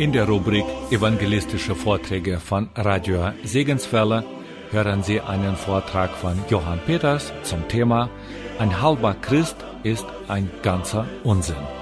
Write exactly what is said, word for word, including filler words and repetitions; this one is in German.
In der Rubrik Evangelistische Vorträge von Radio Segenswelle hören Sie einen Vortrag von Johann Peters zum Thema Ein halber Christ ist ein ganzer Unsinn.